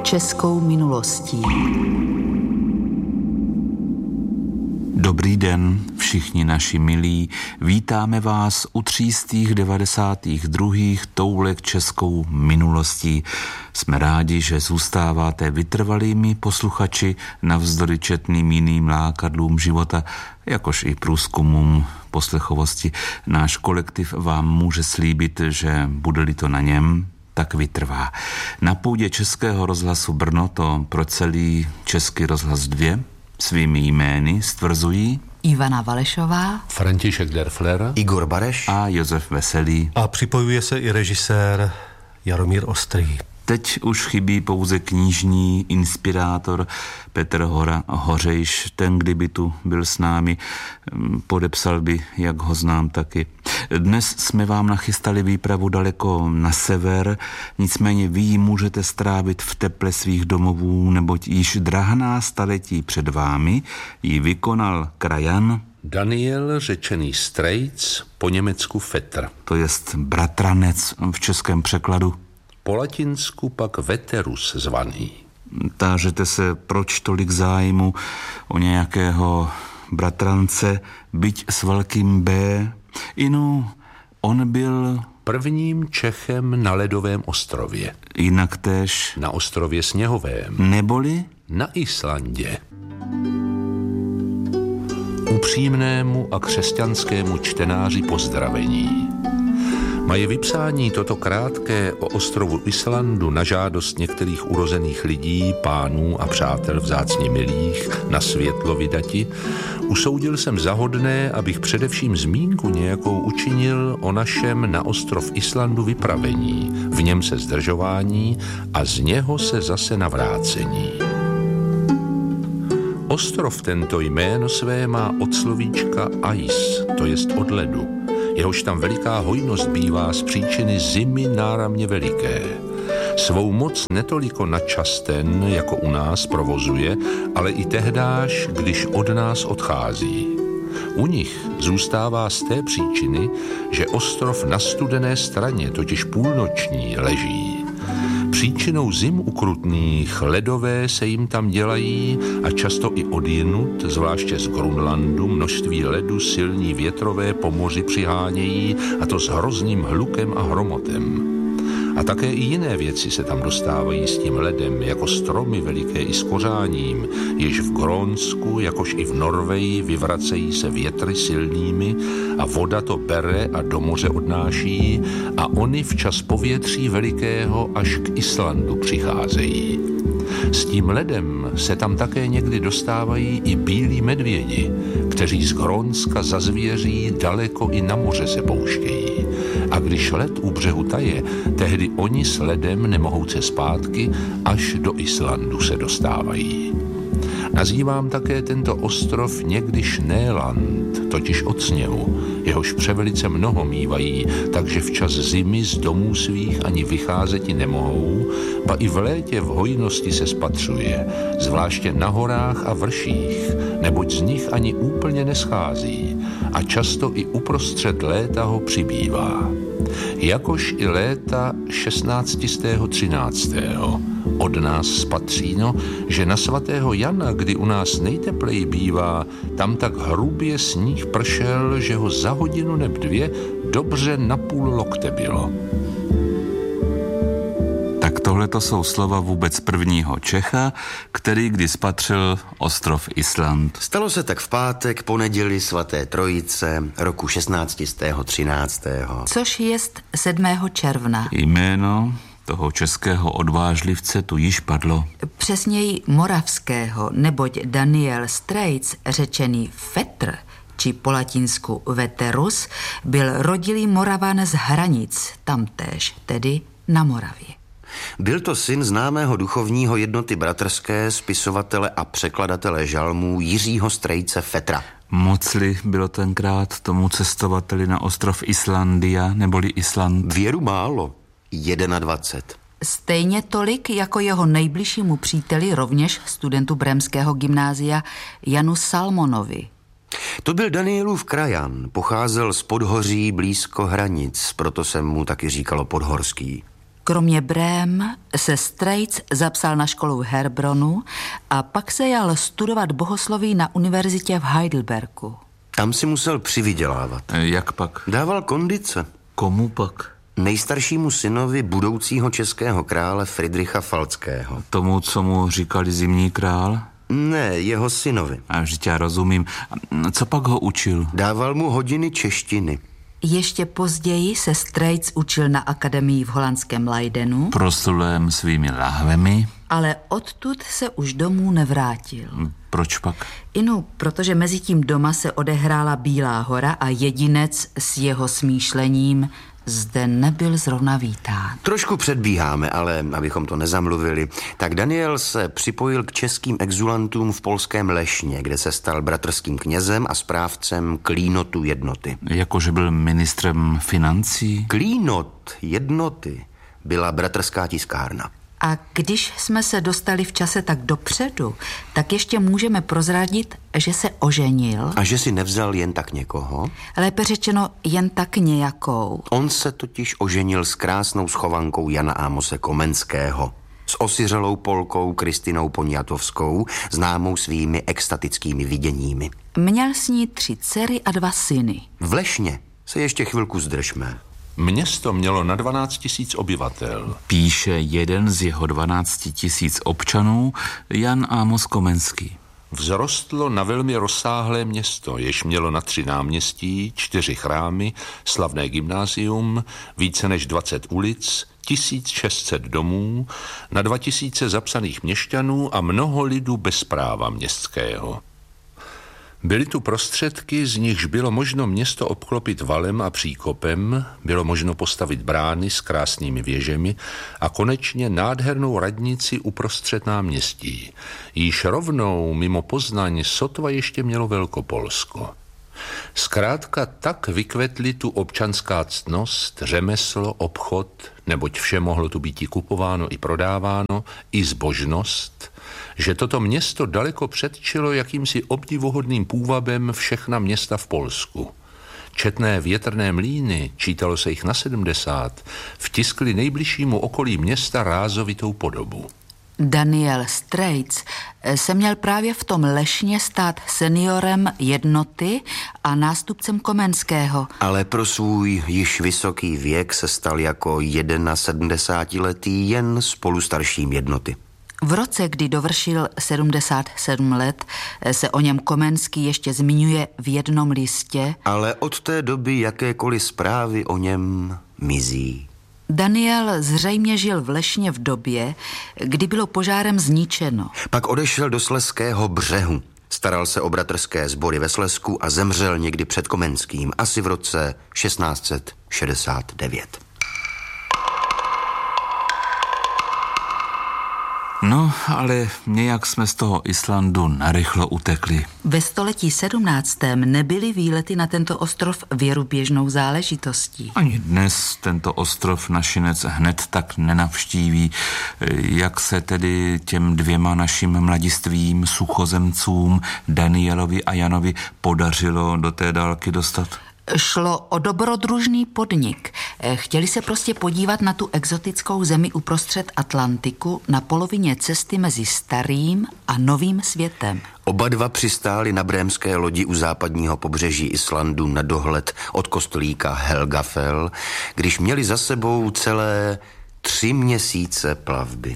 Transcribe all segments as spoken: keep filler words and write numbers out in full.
českou minulostí. Dobrý den, všichni naši milí, vítáme vás u třístých devadesátých druhých toulek českou minulostí. Jsme rádi, že zůstáváte vytrvalými posluchači navzdory četným jiným lákadlům života, jakož i průzkumům poslechovosti. Náš kolektiv vám může slíbit, že bude-li to na něm, tak vytrvá. Na půdě Českého rozhlasu Brno to pro celý Český rozhlas dva svými jmény stvrzují Ivana Valešová, František Derfler, Igor Bareš a Josef Veselý. A připojuje se i režisér Jaromír Ostrý. Teď už chybí pouze knižní inspirátor Petr Hora Hořejš. Ten, kdyby tu byl s námi, podepsal by, jak ho znám taky. Dnes jsme vám nachystali výpravu daleko na sever, nicméně vy ji můžete strávit v teple svých domovů, neboť již drahná staletí před vámi ji vykonal krajan Daniel, řečený Strejc, po německu Vetr. To jest bratranec v českém překladu. Po latinsku pak Veterus zvaný. Tážete se, proč tolik zájmu o nějakého bratrance, byť s velkým B? Inu, on byl prvním Čechem na ledovém ostrově. Jinak též Na ostrově Sněhovém. Neboli Na Islandě. Upřímnému a křesťanskému čtenáři pozdravení. Mají vypsání toto krátké o ostrovu Islandu na žádost některých urozených lidí, pánů a přátel vzácně milých na světlo vydati, usoudil jsem zahodné, abych především zmínku nějakou učinil o našem na ostrov Islandu vypravení, v něm se zdržování a z něho se zase navrácení. Ostrov tento jméno své má od slovíčka ais, to jest od ledu, jehož tam veliká hojnost bývá z příčiny zimy náramně veliké. Svou moc netoliko načasten, jako u nás provozuje, ale i tehdáž, když od nás odchází. U nich zůstává z té příčiny, že ostrov na studené straně, totiž půlnoční, leží. Příčinou zim ukrutných ledové se jim tam dělají a často i odjinut, zvláště z Grunlandu, množství ledu silní větrové po moři přihánějí, a to s hrozným hlukem a hromotem. A také i jiné věci se tam dostávají s tím ledem, jako stromy veliké i s kořáním, jež v Grónsku, jakož i v Norveji vyvracejí se větry silnými a voda to bere a do moře odnáší a oni včas povětří velikého až k Islandu přicházejí. S tím ledem se tam také někdy dostávají i bílí medvědi, kteří z Grónska za zvěří daleko i na moře se pouštějí. A když led u břehu taje, tehdy oni s ledem nemohouce zpátky až do Islandu se dostávají. Nazývám také tento ostrov někdy Šnéland, totiž od sněhu, jehož převelice mnoho mívají, takže včas zimy z domů svých ani vycházeti nemohou, ba i v létě v hojnosti se spatřuje, zvláště na horách a vrších, neboť z nich ani úplně neschází a často i uprostřed léta ho přibývá. Jakož i léta šestnáctého třináctého Od nás spatříno, že na svatého Jana, kdy u nás nejtepleji bývá, tam tak hrubě sníh pršel, že ho za hodinu neb dvě dobře na půl lokte bylo. Tak tohle to jsou slova vůbec prvního Čecha, který kdy spatřil ostrov Island. Stalo se tak v pátek po neděli svaté Trojice roku šestnáctého třináctého Což jest sedmého června. Jméno toho českého odvážlivce tu již padlo. Přesněji moravského, neboť Daniel Strejc, řečený Vetr, či po latinsku Veterus, byl rodilý Moravan z Hranic, tamtéž, tedy na Moravě. Byl to syn známého duchovního jednoty bratrské, spisovatele a překladatele žalmů Jiřího Strejce Vetra. Mocli bylo tenkrát tomu cestovateli na ostrov Islandia, neboli Island? Věru málo, dvacet jedna. Stejně tolik jako jeho nejbližšímu příteli, rovněž studentu Bremského gymnázia Janu Salmonovi. To byl Danielův krajan, pocházel z Podhoří blízko Hranic, proto se mu taky říkalo Podhorský. Kromě Brém se Straits zapsal na školu v Herbronu a pak se jal studovat bohosloví na univerzitě v Heidelbergu. Tam si musel přivydělávat. Jak pak? Dával kondice. Komu pak? Nejstaršímu synovi budoucího českého krále Fridricha Falckého. Tomu, co mu říkali zimní král? Ne, jeho synovi. A vždyť já rozumím. Co pak ho učil? Dával mu hodiny češtiny. Ještě později se Straits učil na akademii v holandském Leidenu. Proslulém svými lahvemi. Ale odtud se už domů nevrátil. Proč pak? Inu, protože mezi tím doma se odehrála Bílá hora a jedinec s jeho smýšlením zde nebyl zrovna vítán. Trošku předbíháme, ale abychom to nezamluvili, tak Daniel se připojil k českým exulantům v polském Lešně, kde se stal bratrským knězem a správcem klínotu jednoty. Jakože byl ministrem financí? Klínot jednoty byla bratrská tiskárna. A když jsme se dostali v čase tak dopředu, tak ještě můžeme prozradit, že se oženil. A že si nevzal jen tak někoho? Lépe řečeno jen tak nějakou. On se totiž oženil s krásnou schovankou Jana Amose Komenského. S osiřelou Polkou Kristinou Poniatovskou, známou svými extatickými viděními. Měl s ní tři dcery a dva syny. V Lešně se ještě chvilku zdržme. Město mělo na dvanáct tisíc obyvatel. Píše jeden z jeho dvanácti tisíc občanů, Jan Amos Komenský. Vzrostlo na velmi rozsáhlé město, jež mělo na tři náměstí, čtyři chrámy, slavné gymnázium, více než dvacet ulic, tisíc šest set domů, na dva tisíce zapsaných měšťanů a mnoho lidu bez práva městského. Byly tu prostředky, z nichž bylo možno město obklopit valem a příkopem, bylo možno postavit brány s krásnými věžemi a konečně nádhernou radnici uprostřed náměstí. Již rovnou mimo Poznaň sotva ještě mělo Velkopolsko. Zkrátka tak vykvetly tu občanská ctnost, řemeslo, obchod, neboť vše mohlo tu být i kupováno i prodáváno, i zbožnost, že toto město daleko předčilo jakýmsi obdivuhodným půvabem všechna města v Polsku. Četné větrné mlýny, čítalo se jich na sedmdesát, vtiskly nejbližšímu okolí města rázovitou podobu. Daniel Straits se měl právě v tom Lešně stát seniorem jednoty a nástupcem Komenského. Ale pro svůj již vysoký věk se stal jako sedmdesátiletý jen spolu starším jednoty. V roce, kdy dovršil sedmdesát sedm let, se o něm Komenský ještě zmiňuje v jednom listě. Ale od té doby jakékoliv zprávy o něm mizí. Daniel zřejmě žil v Lešně v době, kdy bylo požárem zničeno. Pak odešel do Slezského břehu. Staral se o bratrské sbory ve Slezsku a zemřel někdy před Komenským, asi v roce šestnáct set šedesát devět. No, ale nějak jsme z toho Islandu narychlo utekli. Ve století sedmnáctém nebyly výlety na tento ostrov věruběžnou záležitostí. Ani dnes tento ostrov našinec hned tak nenavštíví. Jak se tedy těm dvěma našim mladistvým suchozemcům, Danielovi a Janovi, podařilo do té dálky dostat? Šlo o dobrodružný podnik. Chtěli se prostě podívat na tu exotickou zemi uprostřed Atlantiku na polovině cesty mezi starým a novým světem. Oba dva přistáli na brémské lodi u západního pobřeží Islandu na dohled od kostolíka Helgafell, když měli za sebou celé tři měsíce plavby.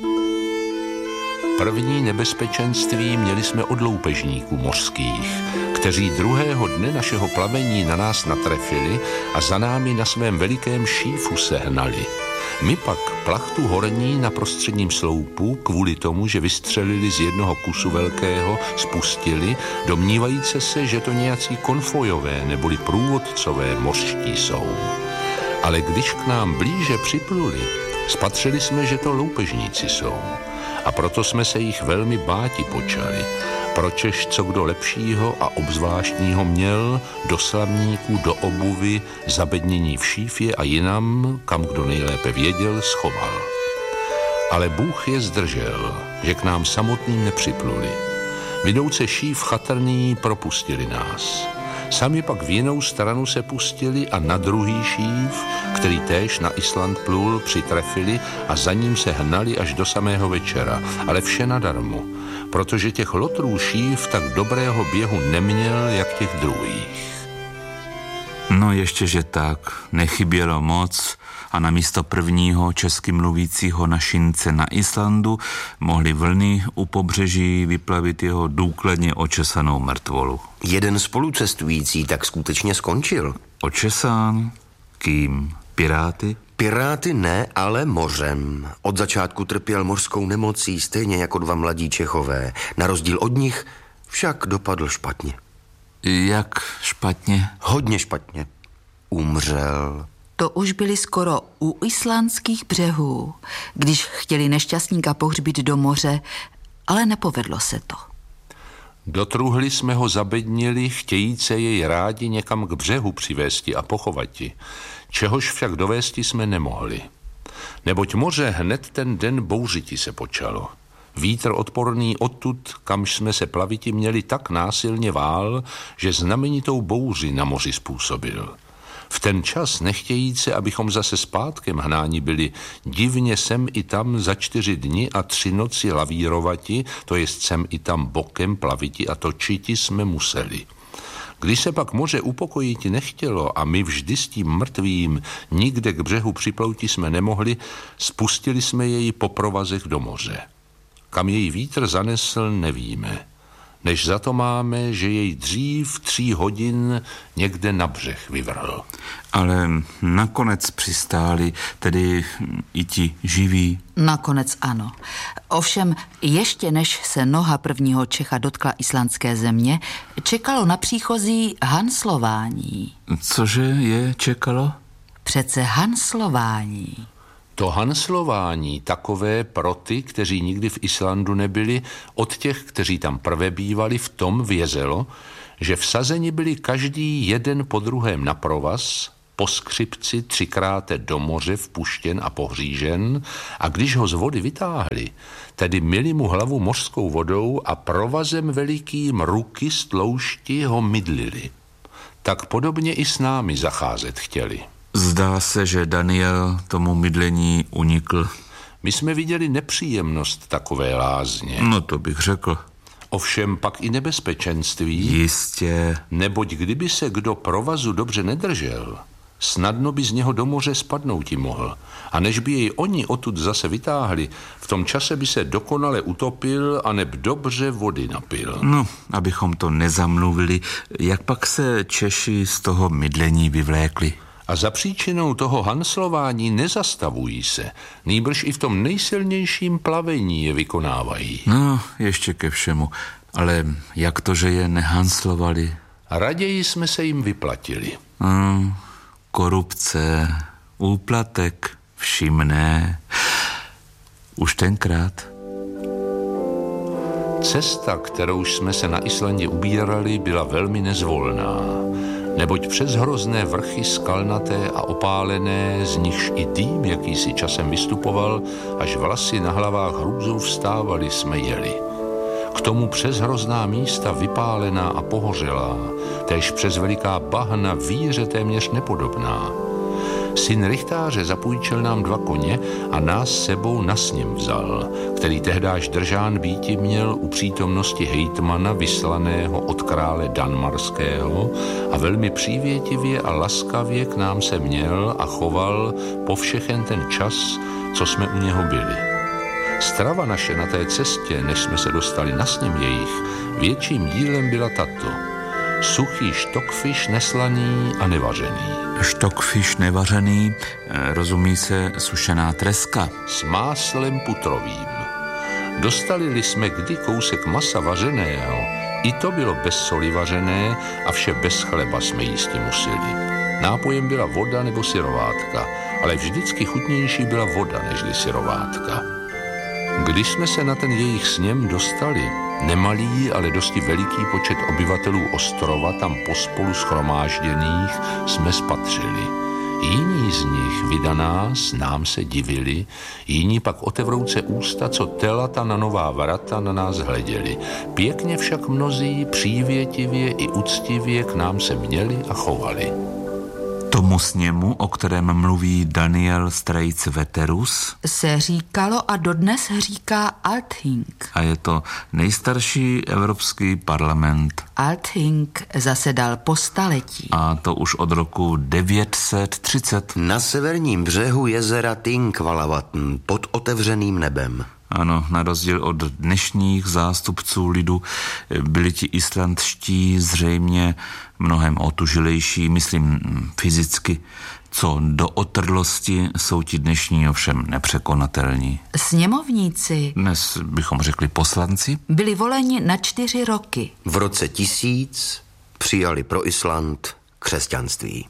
První nebezpečenství měli jsme od loupežníků mořských, kteří druhého dne našeho plavení na nás natrefili a za námi na svém velikém šífu sehnali. My pak plachtu horní na prostředním sloupu kvůli tomu, že vystřelili z jednoho kusu velkého, spustili, domnívajíce se, že to nějací konfojové neboli průvodcové mořští jsou. Ale když k nám blíže připluli, spatřili jsme, že to loupežníci jsou. A proto jsme se jich velmi báti počali. Pročež co kdo lepšího a obzvláštního měl, do slavníků, do obuvy, zabednění v šífě a jinam, kam kdo nejlépe věděl, schoval. Ale Bůh je zdržel, že k nám samotným nepřipluli. Vidouce šíf chatrný propustili nás. Sami pak v jinou stranu se pustili a na druhý šív, který též na Island plul, přitrefili a za ním se hnali až do samého večera, ale vše nadarmo, protože těch lotrů šív tak dobrého běhu neměl, jak těch druhých. No ještě, že tak, nechybělo moc a na místo prvního česky mluvícího našince na Islandu mohli vlny u pobřeží vyplavit jeho důkladně očesanou mrtvolu. Jeden spolucestující tak skutečně skončil. Očesán? Kým? Piráty? Piráty ne, ale mořem. Od začátku trpěl mořskou nemocí, stejně jako dva mladí Čechové. Na rozdíl od nich však dopadl špatně. Jak špatně? Hodně špatně. Umřel. To už byli skoro u islandských břehů, když chtěli nešťastníka pohřbít do moře, ale nepovedlo se to. Do truhly jsme ho zabednili, chtějíce jej rádi někam k břehu přivésti a pochovati, čehož však dovésti jsme nemohli. Neboť moře hned ten den bouřiti se počalo. Vítr odporný odtud, kamž jsme se plaviti měli, tak násilně vál, že znamenitou bouři na moři způsobil. V ten čas nechtějíce, abychom zase zpátkem hnáni byli, divně sem i tam za čtyři dny a tři noci lavírovati, to jest sem i tam bokem plaviti a točiti jsme museli. Když se pak moře upokojiti nechtělo a my vždy s tím mrtvým nikde k břehu připlouti jsme nemohli, spustili jsme jej po provazech do moře. Kam jej vítr zanesl, nevíme. Než za to máme, že jej dřív tří hodin někde na břeh vyvrhl. Ale nakonec přistáli, tedy i ti živí. Nakonec ano. Ovšem, ještě než se noha prvního Čecha dotkla islandské země, čekalo na příchozí hanslování. Cože je čekalo? Přece hanslování. To hanslování takové pro ty, kteří nikdy v Islandu nebyli, od těch, kteří tam prve bývali, v tom vězelo, že vsazeni byli každý jeden po druhém na provaz, po skřipci třikráte do moře vpuštěn a pohřížen, a když ho z vody vytáhli, tedy myli mu hlavu mořskou vodou a provazem velikým ruky z tloušti ho mydlili. Tak podobně i s námi zacházet chtěli. Zdá se, že Daniel tomu mydlení unikl. My jsme viděli nepříjemnost takové lázně. No to bych řekl. Ovšem pak i nebezpečenství. Jistě. Neboť kdyby se kdo provazu dobře nedržel, snadno by z něho do moře spadnouti mohl. A než by jej oni odtud zase vytáhli, v tom čase by se dokonale utopil a neb dobře vody napil. No, abychom to nezamluvili, jak pak se Češi z toho mydlení vyvlékli? A za příčinou toho hanslování nezastavují se, nýbrž i v tom nejsilnějším plavení je vykonávají. No, ještě ke všemu. Ale jak to, že je nehanslovali? Raději jsme se jim vyplatili. Hmm, korupce, úplatek, všimné. Už tenkrát. Cesta, kterou jsme se na Islandě ubírali, byla velmi nezvolná. Neboť přes hrozné vrchy skalnaté a opálené, z nichž i dým jakýsi časem vystupoval, až vlasy na hlavách hrůzou vstávali, jsme jeli. K tomu přes hrozná místa vypálená a pohořelá, též přes veliká bahna víře téměř nepodobná. Syn rychtáře zapůjčil nám dva koně a nás sebou na sněm vzal, který tehdáž držán býti měl u přítomnosti hejtmana vyslaného od krále Danmarského a velmi přívětivě a laskavě k nám se měl a choval po všechen ten čas, co jsme u něho byli. Strava naše na té cestě, než jsme se dostali na sněm jejich, větším dílem byla tato: suchý štokfiš neslaný a nevařený. Štokfiš nevařený, rozumí se sušená treska. S máslem putrovým. Dostali-li jsme kdy kousek masa vařeného, i to bylo bez soli vařené a vše bez chleba jsme jísti museli. Nápojem byla voda nebo syrovátka, ale vždycky chutnější byla voda nežli syrovátka. Když jsme se na ten jejich sněm dostali, nemalý, ale dosti veliký počet obyvatelů ostrova tam pospolu shromážděných jsme spatřili. Jiní z nich, vida nás, nám se divili, jiní pak otevrouce ústa, co telata na nová vrata na nás hleděli. Pěkně však mnozí, přívětivě i uctivě k nám se měli a chovali. Tomu sněmu, o kterém mluví Daniel Straits Veterus, se říkalo a dodnes říká Althing. A je to nejstarší evropský parlament. Althing zasedal po staletí. A to už od roku devět set třicet. Na severním břehu jezera Thingvallavatn pod otevřeným nebem. Ano, na rozdíl od dnešních zástupců lidu byli ti islandští zřejmě mnohem otužilejší, myslím fyzicky, co do otrlosti jsou ti dnešní ovšem nepřekonatelní. Sněmovníci, dnes bychom řekli poslanci, byli voleni na čtyři roky. V roce tisíc přijali pro Island křesťanství.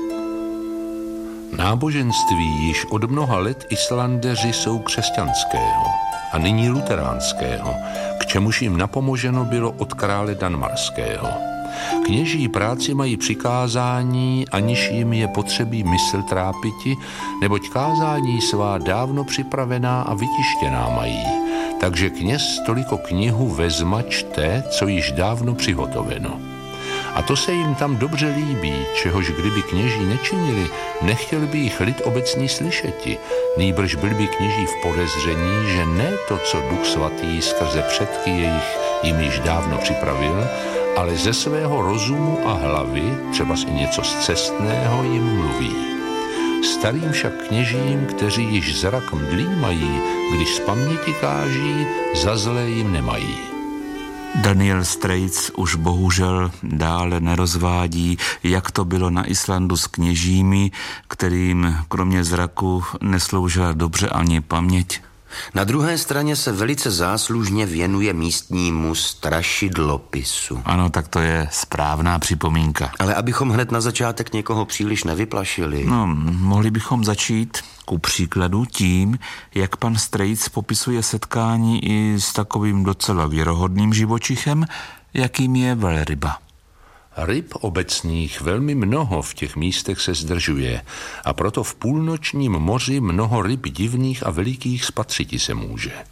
Náboženství již od mnoha let Islandeři jsou křesťanského a nyní luteránského, k čemuž jim napomoženo bylo od krále Danmarského. Kněží práci mají přikázání, aniž jim je potřebí mysl trápiti, neboť kázání svá dávno připravená a vytištěná mají. Takže kněz toliko knihu vezma čte, co již dávno přihotoveno. A to se jim tam dobře líbí, čehož kdyby kněží nečinili, nechtěl by jich lid obecný slyšeti, nýbrž byli by kněží v podezření, že ne to, co Duch Svatý skrze předky jejich jim již dávno připravil, ale ze svého rozumu a hlavy, třeba i něco zcestného, jim mluví. Starým však kněžím, kteří již zrak mdlý mají, když z paměti káží, za zlé jim nemají. Daniel Straits už bohužel dále nerozvádí, jak to bylo na Islandu s kněžími, kterým kromě zraku nesloužila dobře ani paměť. Na druhé straně se velice záslužně věnuje místnímu strašidlopisu. Ano, tak to je správná připomínka. Ale abychom hned na začátek někoho příliš nevyplašili. No, mohli bychom začít ku příkladu tím, jak pan Straits popisuje setkání i s takovým docela věrohodným živočichem, jakým je velryba. Ryb obecných velmi mnoho v těch místech se zdržuje a proto v půlnočním moři mnoho ryb divných a velikých spatřiti se může.